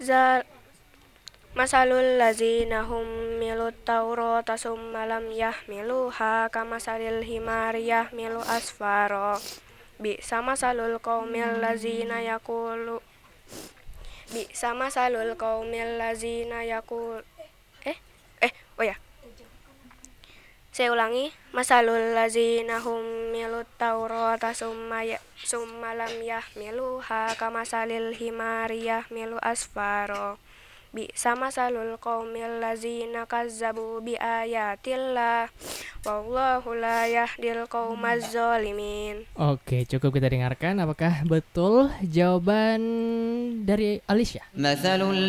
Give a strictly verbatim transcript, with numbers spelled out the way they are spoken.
Za Masalul lazina hummilut taurata summa lam yahmiluha kamasalil himari yahmilu asfara. Bi'sa masalul qaumil lazina yaqulu Bi'sa masalul qaumil lazina yaqul Eh eh oh ya. Saya ulangi, masalul lazina hummilut taurata summa ya, summa lam yahmiluha kamasalil himari yahmilu asfara. Bi'sa masalul qaumil lazina kazzabu biayatillah wallahu la yahdil qaumaz zalimin. Oke, cukup kita dengarkan. Apakah betul jawaban dari Alicia? مثل